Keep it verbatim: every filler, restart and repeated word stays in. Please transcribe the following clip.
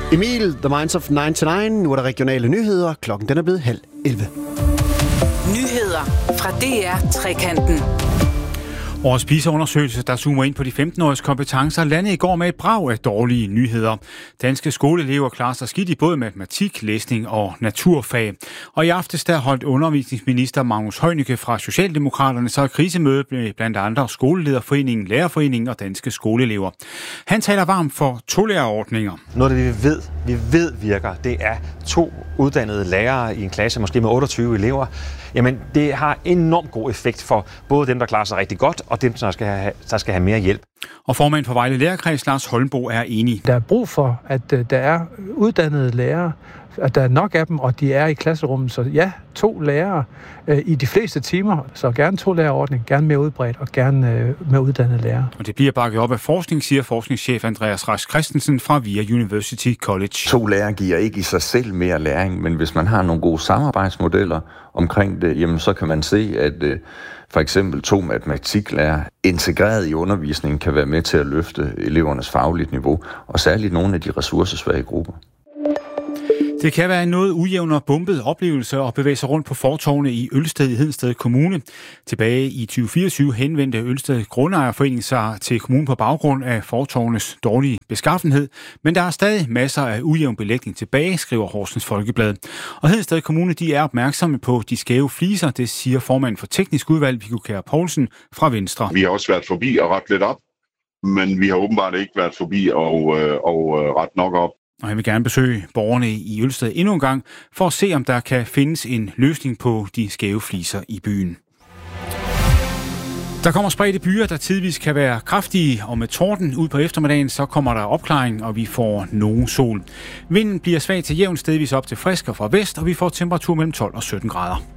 Emil, The Minds of nioghalvfems. Nu er der regionale nyheder. Klokken den er blevet halv elleve. Nyheder fra D R Trekanten. Årets PISA-undersøgelse, der zoomer ind på de femten-åriges kompetencer, landede i går med et brag af dårlige nyheder. Danske skoleelever klarer sig skidt i både matematik, læsning og naturfag. Og i aftes der holdt undervisningsminister Magnus Heunicke fra Socialdemokraterne så et krisemøde med blandt andre Skolelederforeningen, Lærerforeningen og Danske Skoleelever. Han taler varmt for tolærerordninger. Noget af det, vi ved, vi ved virker, det er to uddannede lærere i en klasse, måske med otteogtyve elever. Jamen, det har enormt god effekt for både dem, der klarer sig rigtig godt, og dem, der skal have, der skal have mere hjælp. Og formand for Vejle Lærerkreds, Lars Holmbo, er enig. Der er brug for, at uh, der er uddannede lærere, at der er nok af dem, og de er i klasserummet. Så ja, to lærere uh, i de fleste timer, så gerne to lærerordning, gerne mere udbredt og gerne uh, med uddannede lærere. Og det bliver bakket op af forskning, siger forskningschef Andreas Rask Christensen fra V I A University College. To lærere giver ikke i sig selv mere læring, men hvis man har nogle gode samarbejdsmodeller omkring det, jamen så kan man se, at uh, for eksempel to matematiklærer integreret i undervisningen kan være med til at løfte elevernes faglige niveau, og særligt nogle af de ressourcesvage grupper. Det kan være en noget ujævn og bumpet oplevelse at bevæge sig rundt på fortovene i Ølsted i Hedensted Kommune. Tilbage i tyve fireogtyve henvendte Ølsted Grundejerforening sig til kommunen på baggrund af fortovnes dårlige beskaffenhed, men der er stadig masser af ujævn belægning tilbage, skriver Horsens Folkeblad. Og Hedensted Kommune de er opmærksomme på de skæve fliser, det siger formanden for teknisk udvalg, Viggo Kjær Poulsen fra Venstre. Vi har også været forbi og ret lidt op, men vi har åbenbart ikke været forbi og, øh, og øh, ret nok op. Og jeg vil gerne besøge borgerne i Ølsted endnu en gang, for at se, om der kan findes en løsning på de skæve fliser i byen. Der kommer spredte byer, der tidvis kan være kraftige, og med torden ud på eftermiddagen, så kommer der opklaring, og vi får nogen sol. Vinden bliver svag til jævn stedvis op til frisk og fra vest, og vi får temperatur mellem tolv og sytten grader.